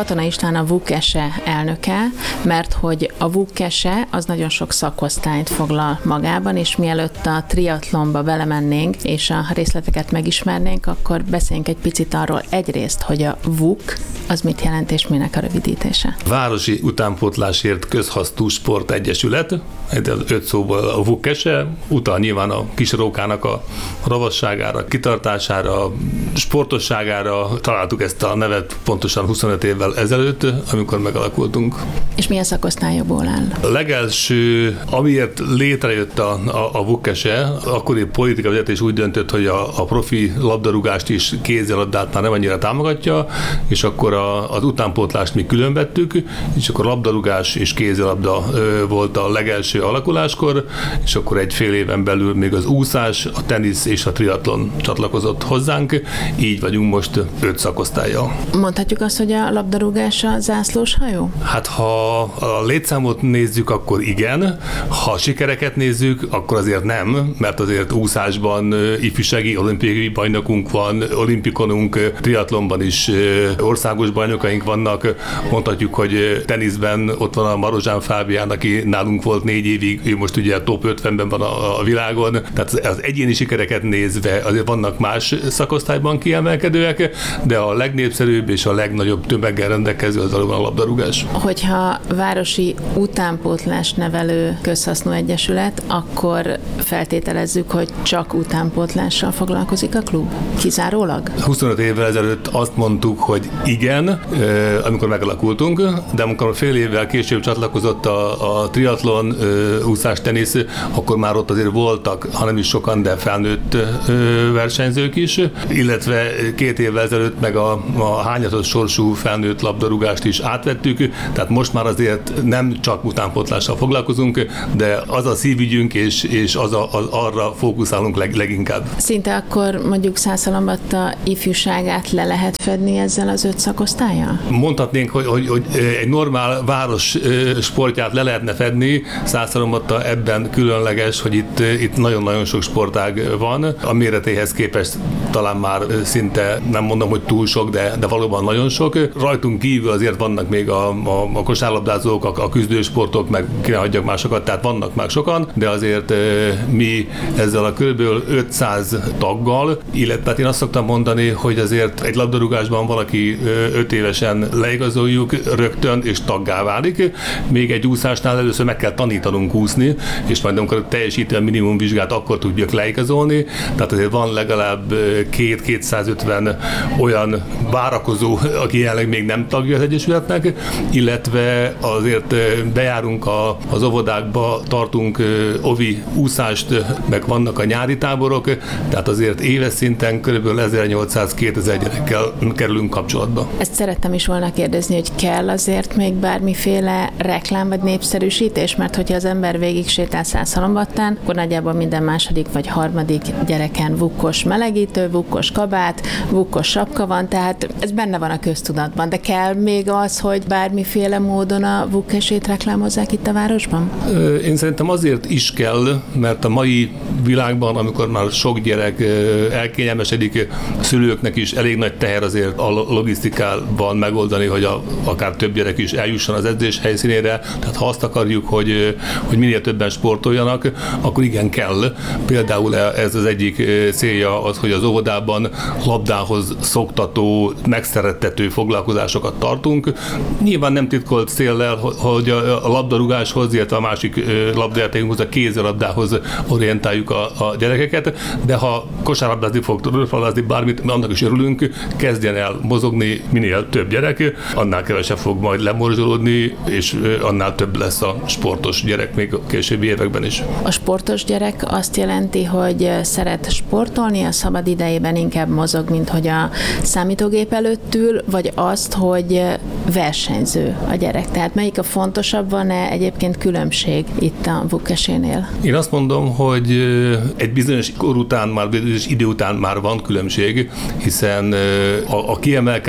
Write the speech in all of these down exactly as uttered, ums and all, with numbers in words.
Katona István a VUK-ese elnöke, mert hogy a VUK-ese az nagyon sok szakosztályt foglal magában, és mielőtt a triatlonba belemennénk, és a részleteket megismernénk, akkor beszéljünk egy picit arról egyrészt, hogy a VUK az mit jelent, és minek a rövidítése. Városi Utánpótlásért Közhasznú Sport Egyesület, öt szóból a VUK-ese, utal nyilván a kisrókának a ravasságára, kitartására, sportosságára. Találtuk ezt a nevet pontosan huszonöt évvel ezelőtt, amikor megalakultunk. És milyen szakosztályokból áll? A legelső, amiért létrejött a, a, a VUK-ese, akkori politikai vezetés úgy döntött, hogy a, a profi labdarúgást is kézilabdát már nem annyira támogatja, és akkor a, az utánpótlást mi különvettük, és akkor labdarúgás és kézilabda ö, volt a legelső alakuláskor, és akkor egy fél éven belül még az úszás, a tenisz és a triatlon csatlakozott hozzánk, így vagyunk most öt szakosztállyal. Mondhatjuk azt, hogy a labdarúgás a zászlós hajó? Hát ha a létszámot nézzük, akkor igen, ha a sikereket nézzük, akkor azért nem, mert azért úszásban ifjúsági olimpiai bajnokunk van, olimpikonunk, triatlonban is országos bajnokaink vannak, mondhatjuk, hogy teniszben ott van a Marozsán Fábián, aki nálunk volt négy évig, ő most ugye a top ötvenben van a, a világon, tehát az egyéni sikereket nézve azért vannak más szakosztályban kiemelkedőek, de a legnépszerűbb és a legnagyobb tömeggel rendelkező az valóban a labdarúgás. Hogyha városi utánpótlás nevelő közhasznú egyesület, akkor feltételezzük, hogy csak utánpótlással foglalkozik a klub? Kizárólag? huszonöt évvel ezelőtt azt mondtuk, hogy igen, amikor megalakultunk, de amikor fél évvel később csatlakozott a, a triatlon, úszás, tenisz, akkor már ott azért voltak, hanem is sokan, de felnőtt versenyzők is, illetve két évvel ezelőtt meg a, a hányatos sorsú felnőtt labdarúgást is átvettük, tehát most már azért nem csak utánpótlással foglalkozunk, de az a szívügyünk, és, és az a, az arra fókuszálunk leg, leginkább. Szinte akkor mondjuk Szászhalombatta ifjúságát le lehet fedni ezzel az öt szakosztállyal? Mondhatnénk, hogy, hogy, hogy egy normál város sportját le lehetne fedni, Szászhalombatta ebben különleges, hogy itt, itt nagyon-nagyon sok sportág van, a méretéhez képest talán már szinte nem mondom, hogy túl sok, de, de valóban nagyon sok. Rajtunk kívül azért vannak még a, a, a kosárlabdázók, a, a küzdősportok, meg ki ne hagyjak másokat, tehát vannak már sokan, de azért e, mi ezzel a kb. ötszáz taggal, illetve én azt szoktam mondani, hogy azért egy labdarúgásban valaki öt évesen leigazoljuk rögtön, és taggá válik. Még egy úszásnál először meg kell tanítanunk úszni, és majd amikor teljesíti a minimum vizsgát, akkor tudjuk leigazolni. Tehát azért van legalább két-kétszázötven olyan várakozó, aki jelenleg még nem tagja az egyesületnek, illetve azért bejárunk a, az óvodákba, tartunk ovi úszást, meg vannak a nyári táborok, tehát azért éves szinten kb. ezernyolcszáz-kétezer gyerekkel kerülünk kapcsolatba. Ezt szerettem is volna kérdezni, hogy kell azért még bármiféle reklám vagy népszerűsítés, mert hogyha az ember végig sétál Szászhalombattán, akkor nagyjából minden második vagy harmadik gyereken vukkos melegítő, vukkos kabát, vukkos sapka van, tehát ez benne van a köztudatban, de kell még az, hogy bármiféle módon a VUK-esét reklámozzák itt a városban? Én szerintem azért is kell, mert a mai világban, amikor már sok gyerek elkényelmesedik, a szülőknek is elég nagy teher azért a logisztikában megoldani, hogy a, akár több gyerek is eljusson az edzés helyszínére, tehát ha azt akarjuk, hogy, hogy minél többen sportoljanak, akkor igen kell. Például ez az egyik célja az, hogy az óvodában labdához szoktató, megszerettető foglalkozásokat tartunk. Nyilván nem titkolt céllal, hogy a labdarúgáshoz, illetve a másik labdajátékunkhoz, a kézilabdához orientáljuk a, a gyerekeket, de ha kosárlabdázni fog, röplabdázni bármit, annak is örülünk, kezdjen el mozogni minél több gyerek, annál kevesebb fog majd lemorzsolódni, és annál több lesz a sportos gyerek még a későbbi években is. A sportos gyerek azt jelenti, hogy szeret sportolni, a szabad idejében inkább mozog, mint hogy a számítógép előtt ül, vagy azt, hogy versenyző a gyerek. Tehát melyik a fontosabb, van-e egyébként különbség itt a VUK-esénél? Én azt mondom, hogy egy bizonyos kor után, már bizonyos idő után már van különbség, hiszen a, a kiemelkedően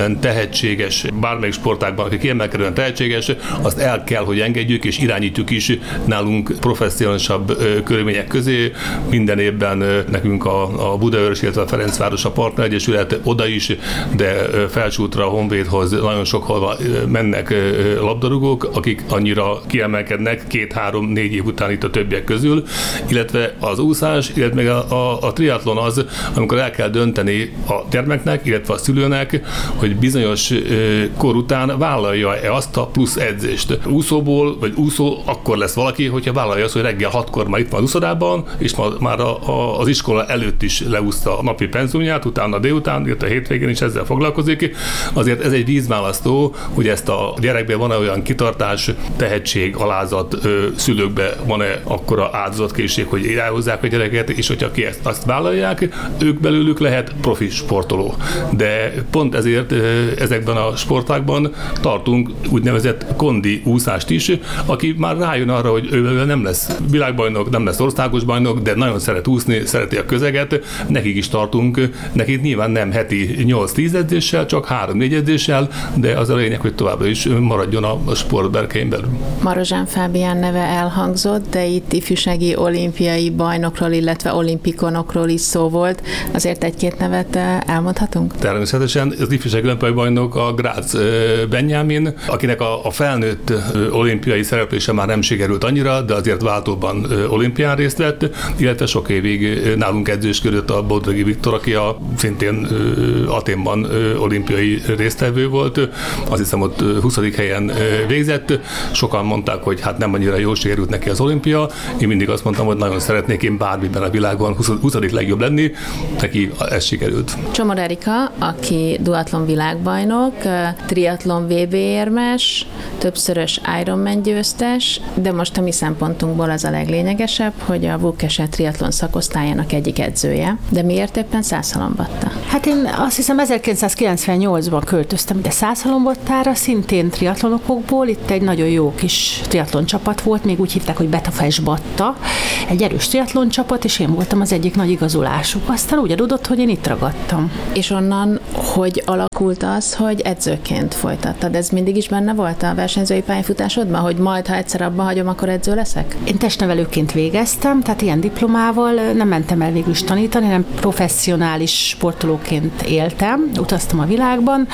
kiemelkedően tehetséges, bármelyik sportágban, aki kiemelkedően tehetséges, azt el kell, hogy engedjük, és irányítjuk is nálunk professzionálisabb körülmények közé. Minden évben nekünk a, a Budaörs, illetve a Ferencváros a partneregyesület oda is, de Felcsútra, a Honvédhoz nagyon sokhol mennek labdarúgók, akik annyira kiemelkednek két-három-négy év után itt a többiek közül, illetve az úszás, illetve a, a, a triatlon az, amikor el kell dönteni a gyermeknek, illetve a szülőnek, hogy bizonyos kor után vállalja-e azt a plusz edzést. Úszóból, vagy úszó akkor lesz valaki, hogyha vállalja azt, hogy reggel hatkor már itt van az úszodában, és már a, a, az iskola előtt is leúszta a napi penzumját, utána délután, illetve a hétvégén is ezzel foglalkozik. Azért ez egy vízválasztó, hogy ezt a gyerekben van-e olyan kitartás, tehetség, alázat, szülőkben van-e akkora áldozatkészség, hogy elhozzák a gyereket, és hogyha ki ezt azt vállalják, ők belőlük lehet profi sportoló. De pont ezért ezekben a sportákban tartunk úgynevezett kondi úszást is, aki már rájön arra, hogy ő nem lesz világbajnok, nem lesz országos bajnok, de nagyon szeret úszni, szereti a közeget, nekik is tartunk, nekik nyilván nem heti nyolc-tíz edzéssel, csak három-négy edzéssel, de az a lényeg, hogy továbbra is maradjon a sport berkein belül. Marozsán Fábián neve elhangzott, de itt ifjúsági olimpiai bajnokról, illetve olimpikonokról is szó volt. Azért egy-két nevet elmondhatunk? Természetesen az ifjúsági olimpiai bajnok a Grác Benjamin, akinek a, a felnőtt olimpiai szereplése már nem sikerült annyira, de azért váltóban olimpián részt vett, illetve sok évig nálunk edzősködött a Bodrogi Viktor, aki a szintén Athénban olimpiai résztvevő volt. Azt hiszem, ott huszadik helyen végzett. Sokan mondták, hogy hát nem annyira jól sikerült neki az olimpia. Én mindig azt mondtam, hogy nagyon szeretnék én bármiben a világban huszadik legjobb lenni. Neki ez sikerült. Csomor Erika, aki duatlon világbajnok, triatlon vé bé érmes, többszörös Ironman győztes, de most a mi szempontunkból az a leglényegesebb, hogy a Vukkese triatlon szakosztályának egyik edzője. De miért éppen Szászhalombatta? Hát én azt hiszem ezerkilencszázkilencvennyolcban költöztem ide Szászhalombattára, szintén triatlonokokból. Itt egy nagyon jó kis triatlon csapat volt, még úgy hívták, hogy Betafes Batta. Egy erős triatlon csapat, és én voltam az egyik nagy igazolásuk. Aztán úgy adódott, hogy én itt ragadtam. És onnan hogy alakult az, hogy edzőként folytattad? Ez mindig is benne volt a versenyzői pályafutásodban, hogy majd, ha egyszer abba hagyom, akkor edző leszek? Én testnevelőként végeztem, tehát ilyen diplomával nem mentem el végül is tanítani, hanem professzionális sportolóként éltem, utaztam a világban,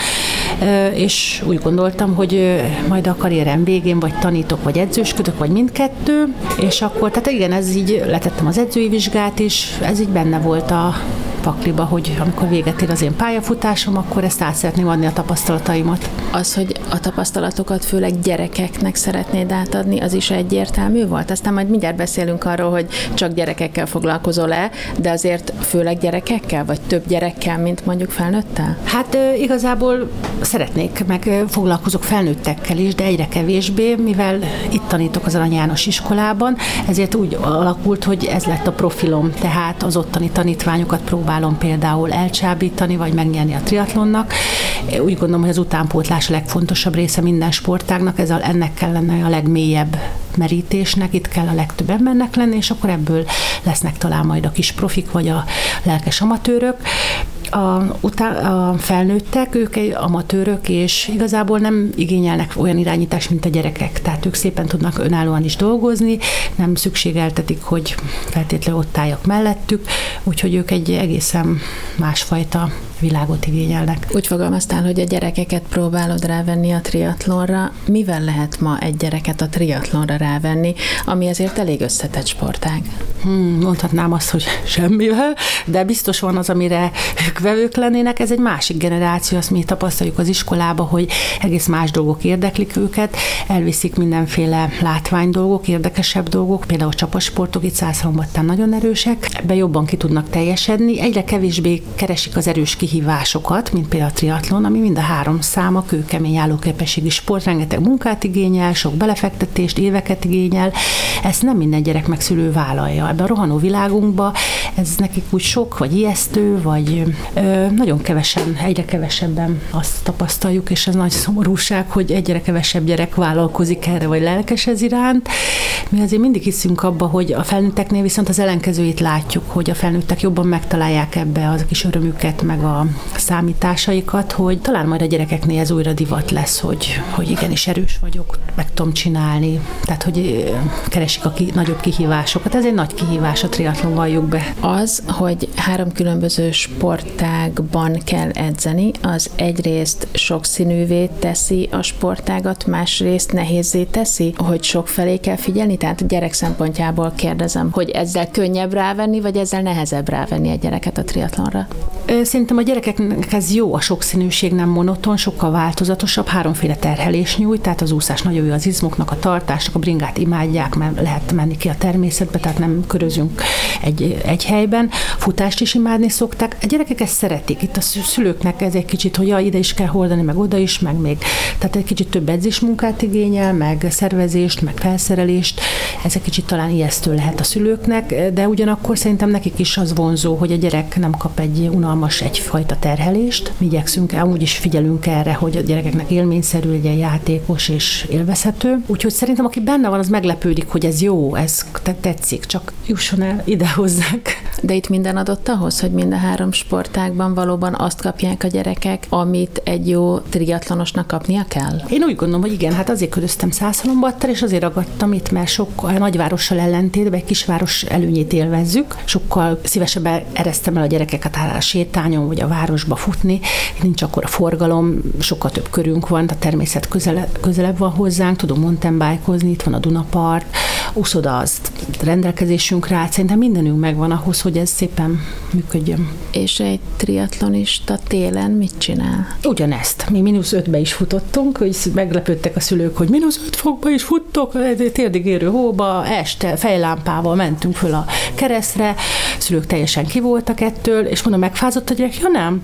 és úgy gondoltam, hogy majd a karrierem végén vagy tanítok, vagy edzősködök, vagy mindkettő, és akkor, tehát igen, ez így letettem az edzői vizsgát is, ez így benne volt a pakliba, hogy amikor véget ér az én pályafutásom, akkor ezt át szeretném adni a tapasztalataimat. Az, hogy a tapasztalatokat főleg gyerekeknek szeretnéd átadni, az is egyértelmű volt? Aztán majd mindjárt beszélünk arról, hogy csak gyerekekkel foglalkozol-e, de azért főleg gyerekekkel, vagy több gyerekkel, mint mondjuk felnőttel? Hát igazából szeretnék, meg foglalkozok felnőttekkel is, de egyre kevésbé, mivel itt tanítok az Arany János iskolában, ezért úgy alakult, hogy ez lett a profilom, tehát az ottani tanítványokat próbálom például elcsábítani, vagy megnyerni a triatlonnak. Úgy gondolom, hogy az utánpótlás a legfontosabb része minden sportágnak, ez a, ennek kellene a legmélyebb merítésnek, itt kell a legtöbb embernek lenni, és akkor ebből lesznek talán majd a kis profik, vagy a lelkes amatőrök. A, utá, a felnőttek, ők egy amatőrök, és igazából nem igényelnek olyan irányítást, mint a gyerekek. Tehát ők szépen tudnak önállóan is dolgozni, nem szükségeltetik, hogy feltétlenül ott álljak mellettük, úgyhogy ők egy egészen másfajta világot igényelnek. Úgy fogalmaztál, hogy a gyerekeket próbálod rávenni a triatlonra. Mivel lehet ma egy gyereket a triatlonra rávenni, ami azért elég összetett sportág? Hmm, mondhatnám azt, hogy semmivel, de biztos van az, amire ők vevők lennének. Ez egy másik generáció, azt mi tapasztaljuk az iskolába, hogy egész más dolgok érdeklik őket, elviszik mindenféle látványdolgok, érdekesebb dolgok, például a csapasportok itt Szászhalombattán nagyon erősek, ebben jobban ki tudnak teljesedni, egyre kevésbé keresik az erős kihívásokat, mint például a triatlon, ami mind a három száma, kőkemény állóképességi sport, rengeteg munkát igényel, sok belefektetést, éveket igényel, ezt nem minden gyerek meg szülő vállalja. ebben a rohanó világunkban ez nekik úgy sok, vagy ijesztő, vagy ö, nagyon kevesen, egyre kevesebben azt tapasztaljuk, és ez nagy szomorúság, hogy egyre kevesebb gyerek vállalkozik erre, vagy lelkes ez iránt. Mi azért mindig hiszünk abba, hogy a felnőtteknél viszont az ellenkezőjét látjuk, hogy a felnőttek jobban megtalálják ebbe az a kis örömüket, meg a számításaikat, hogy talán majd a gyerekeknél ez újra divat lesz, hogy, hogy igenis erős vagyok, meg tudom csinálni. Tehát, hogy keresik a ki, nagyobb kihívásokat. Ez egy nagy kihívás a triatlon, valljuk be. Az, hogy három különböző sportágban kell edzeni, az egyrészt sokszínűvé teszi a sportágat, másrészt nehézzé teszi, hogy sok felé kell figyelni, tehát a gyerek szempontjából kérdezem, hogy ezzel könnyebb rávenni, vagy ezzel nehezebb rávenni a gyereket a triatlonra? Szerintem a gyerekeknek ez jó, a sokszínűség nem monoton, sokkal változatosabb, háromféle terhelés nyújt, tehát az úszás nagyon jó az izmoknak, a tartásnak, a bringát imádják, mert lehet menni ki a természetbe, tehát nem körözünk egy, egy helyben. Futást is imádni szokták. A gyerekek ezt szeretik. Itt a szülőknek ez egy kicsit, hogy ja, ide is kell hordani, meg oda is, meg még. Tehát egy kicsit több edzésmunkát igényel, meg szervezést, meg felszerelést. Ez egy kicsit talán ijesztő lehet a szülőknek, de ugyanakkor szerintem nekik is az vonzó, hogy a gyerek nem kap egy unalmas egyfajta terhelést. Mi igyekszünk, amúgy is figyelünk erre, hogy a gyerekeknek élményszerű, legyen játékos és élvezhető. Úgyhogy szerintem, aki benne van, az meglepődik, hogy ez jó, ez tetszik, csak jusson el ide hozzák. De itt minden adott ahhoz, hogy mind a három sportágban valóban azt kapják a gyerekek, amit egy jó triatlonosnak kapnia kell? Én úgy gondolom, hogy igen, hát azért köröztem Szászhalombattal, és azért ragadtam itt, mert sokkal nagyvárossal ellentétben egy kisváros előnyét élvezzük. Sokkal szívesebben eresztem el a gyerekeket a sétányon, vagy a városba futni. Nincs akkor a forgalom, sokkal több körünk van, a természet közele, közelebb van hozzánk, tudom mountainbike-ozni, itt van a Dunapart, úszoda az rendelkezésünkre állt, szerintem mindenünk megvan ahhoz, hogy ez szépen működjön. És egy triatlonista télen mit csinál? Ugyanezt. Mi mínusz ötbe is futottunk, hogy meglepődtek a szülők, hogy mínusz öt fokba is futtok, térdig érő hóba, este fejlámpával mentünk föl a keresztre, szülők teljesen ki voltak ettől, és mondom, megfázott a gyerek, ja nem.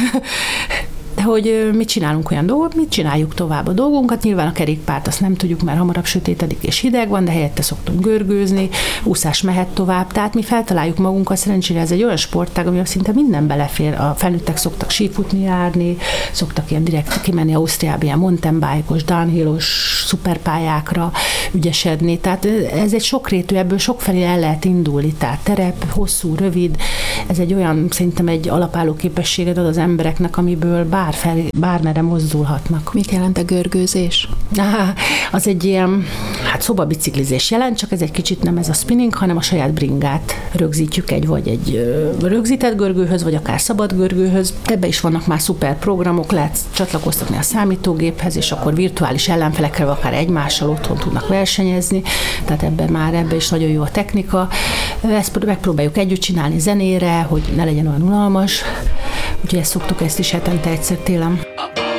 De hogy mit csinálunk olyan dolgot, mit csináljuk tovább a dolgunkat. Nyilván a kerékpárt azt nem tudjuk, mert hamarabb sötétedik és hideg van, de helyette szoktunk görgőzni, úszás mehet tovább. Tehát mi feltaláljuk magunkat, szerencsére ez egy olyan sportág, amivel szinte minden belefér. A felnőttek szoktak sífutni, járni, szoktak ilyen direkt kimenni Ausztriába, ilyen mountainbike-os, downhill-os szuperpályákra ügyesedni. Tehát ez egy sokrétű, ebből sokfelé el lehet indulni. Tehát terep, hosszú, rövid. Ez egy olyan, szerintem egy alapálló képességet ad az embereknek, amiből bár Bárfelé, bármerre mozdulhatnak. Mit jelent a görgőzés? Ah, az egy ilyen, hát szobabiciklizés jelent, csak ez egy kicsit nem ez a spinning, hanem a saját bringát rögzítjük egy, vagy egy ö, rögzített görgőhöz, vagy akár szabad görgőhöz. Ebbe is vannak már szuper programok, lehet csatlakoztatni a számítógéphez, és akkor virtuális ellenfelekkel, akár egymással otthon tudnak versenyezni, tehát ebben már ebbe is nagyon jó a technika. Ezt megpróbáljuk együtt csinálni zenére, hogy ne legyen olyan unalmas. Úgyhogy ezt szoktuk ezt is hetente egyszer télen.